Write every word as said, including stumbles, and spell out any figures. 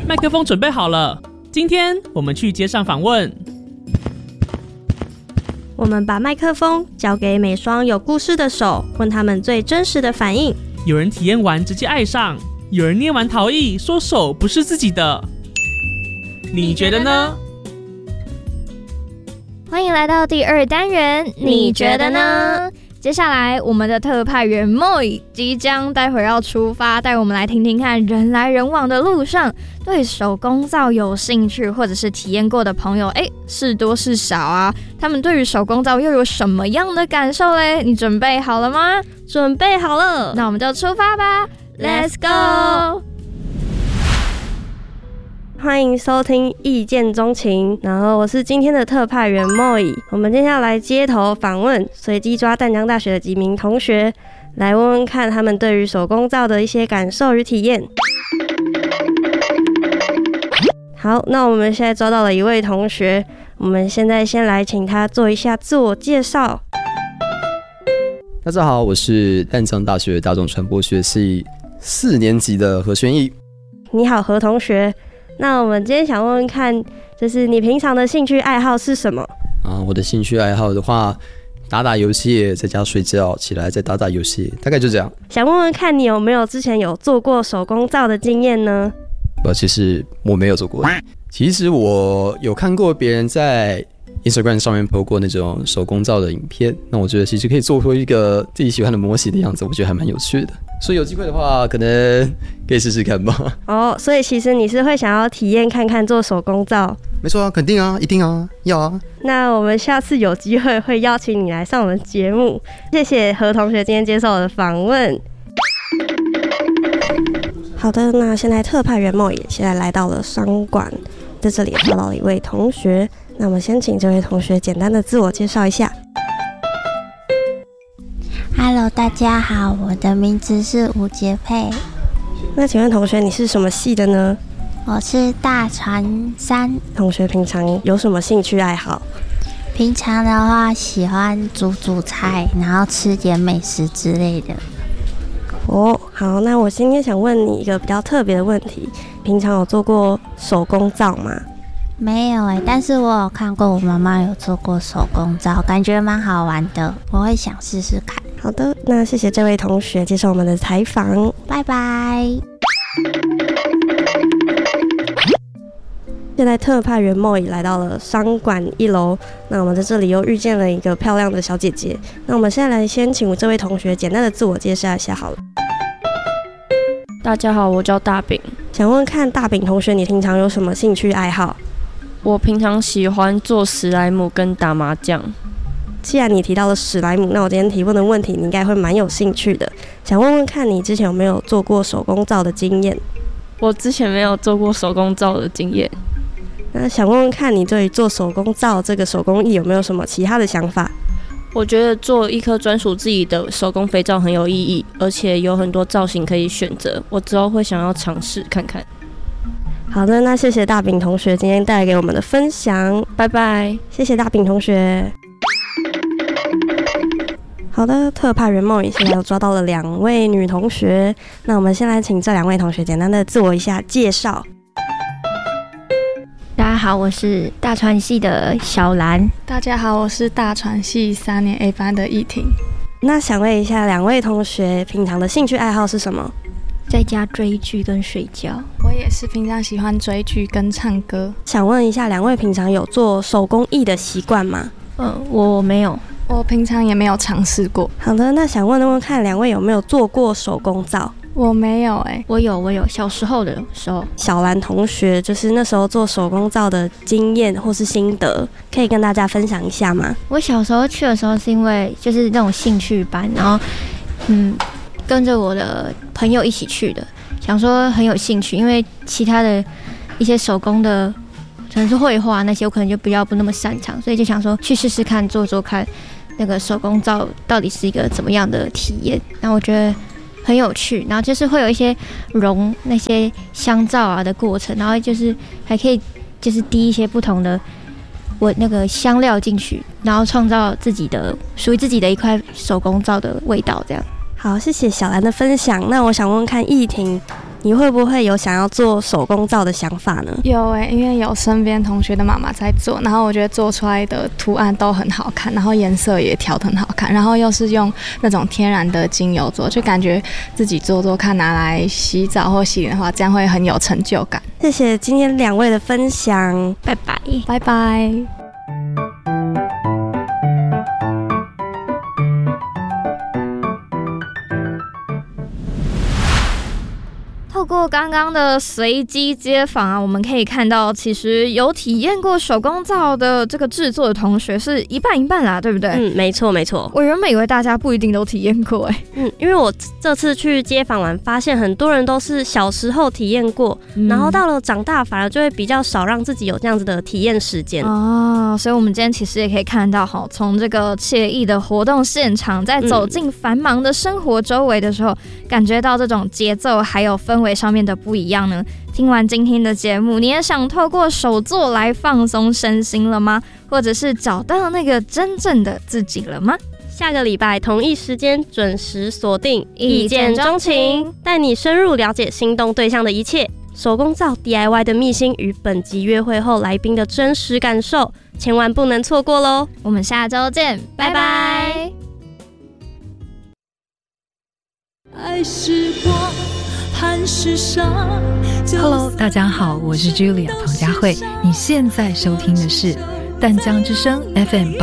麦克风准备好了，今天我们去街上访问。 我们把麦克风交给每双有故事的手，问他们最真实的反应。 有人体验完直接爱上，有人捏完逃逸，说手不是自己的。你觉得呢？ 欢迎来到第二单元，你觉得呢？接下来我们的特派员 Moy 即将待会要出发，带我们来听听看人来人往的路上，对手工皂有兴趣或者是体验过的朋友，哎，是多是少啊？他们对于手工皂又有什么样的感受嘞？你准备好了吗？ 准备好了， 那我们就出发吧 ，Let's go！ 欢迎收听一见钟情，然后我是今天的特派员 Moy。我们接下来街头访问，随机抓淡江大学的几名同学，来问问看他们对于手工皂的一些感受与体验。好，那我们现在抓到了一位同学，我们现在先来请他做一下自我介绍。 大家好，我是淡江大学大众传播学系四年级的何宣义。 你好，何同学。那我们今天想问问看，就是你平常的兴趣爱好是什么？ 啊，我的兴趣爱好的话，打打游戏，在家睡觉，起来再打打游戏，大概就这样。 想问问看你有没有之前有做过手工皂的经验呢？ 不，其实我没有做过。其实我有看过别人在 Instagram 上面 po 过那种手工皂的影片，那我觉得其实可以做出一个自己喜欢的模型的样子，我觉得还蛮有趣的。所以有机会的话，可能可以试试看吧。 哦，所以其实你是会想要体验看看做手工皂？ 没错啊，肯定啊，一定啊，要啊。 那我们下次有机会会邀请你来上我们节目。谢谢何同学今天接受我的访问。好的，那现在特派员Moy也现在来到了商馆，在这里找到了一位同学。那我们先请这位同学简单的自我介绍一下。 Hello， 大家好，我的名字是吴杰佩。 那请问同学你是什么系的呢？ 我是大传三。 同学平常有什么兴趣爱好？ 平常的话喜欢煮煮菜，然后吃点美食之类的。 哦，好，那我今天想问你一个比较特别的问题，平常有做过手工皂吗？ 没有欸，但是我有看过我妈妈有做过手工皂，感觉蛮好玩的，我会想试试看。 好的，那谢谢这位同学接受我们的采访， 拜拜。 现在特派员Moy来到了商馆一楼，那我们在这里又遇见了一个漂亮的小姐姐。那我们现在来先请这位同学简单的自我介绍一下好了。 大家好，我叫大饼。 想问看大饼同学，你平常有什么兴趣爱好？ 我平常喜欢做史莱姆跟打麻将。 既然你提到了史莱姆，那我今天提问的问题你应该会蛮有兴趣的。想问问看你之前有没有做过手工皂的经验？ 我之前没有做过手工皂的经验。 那想问问看你对于做手工皂这个手工艺有没有什么其他的想法？ 我觉得做一颗专属自己的手工肥皂很有意义，而且有很多造型可以选择，我之后会想要尝试看看。 好的，那谢谢大饼同学今天带来给我们的分享， 拜拜。 谢谢大饼同学。好的，特派员Moy现在又抓到了两位女同学，那我们先来请这两位同学简单的自我一下介绍。 大家好，我是大传系的小兰。 大家好，我是大传系三年 A 班的易婷。 那想问一下两位同学平常的兴趣爱好是什么？ 在家追剧跟睡觉。 我也是平常喜欢追剧跟唱歌。 想问一下两位平常有做手工艺的习惯吗？ 嗯，我没有。 我平常也没有尝试过。 好的，那想问问看两位有没有做过手工皂？ 我没有哎、欸， 我有，我有，小时候的时候。 小兰同学就是那时候做手工皂的经验或是心得，可以跟大家分享一下吗？ 我小时候去的时候是因为就是那种兴趣班，然后嗯，跟着我的朋友一起去的，想说很有兴趣，因为其他的一些手工的，可能是绘画那些，我可能就比较不那么擅长，所以就想说去试试看，做做看，那个手工皂到底是一个怎么样的体验。然后我觉得很有趣，然后就是会有一些融那些香皂啊的过程，然后就是还可以就是滴一些不同的我那个香料进去，然后创造自己的属于自己的一块手工皂的味道，这样。 好，谢谢小兰的分享。那我想问问看易婷， 你会不会有想要做手工皂的想法呢？ 有诶、欸，因为有身边同学的妈妈在做，然后我觉得做出来的图案都很好看，然后颜色也调得很好看，然后又是用那种天然的精油做，就感觉自己做做看，拿来洗澡或洗脸的话，这样会很有成就感。 谢谢今天两位的分享， 拜拜， 拜拜。 透过刚刚的随机街访啊，我们可以看到，其实有体验过手工皂的这个制作的同学是一半一半啦，对不对？ 嗯，没错没错。 我原本以为大家不一定都体验过哎、欸， 嗯，因为我这次去街访完，发现很多人都是小时候体验过、嗯，然后到了长大反而就会比较少让自己有这样子的体验时间哦。所以我们今天其实也可以看到哈，从这个惬意的活动现场，在走进繁忙的生活周围的时候，嗯、感觉到这种节奏还有氛围上面的不一样呢。听完今天的节目，你也想透过手作来放松身心了吗？或者是找到那个真正的自己了吗？ 下个礼拜同一时间准时锁定一见钟情，带你深入了解心动对象的一切，手工皂 D I Y 的秘辛与本集约会后来宾的真实感受，千万不能错过咯。 我们下周见，拜拜。 爱是光和时尚。Hello， 大家好，我是 Julia 彭佳慧，你现在收听的是淡江之声 F M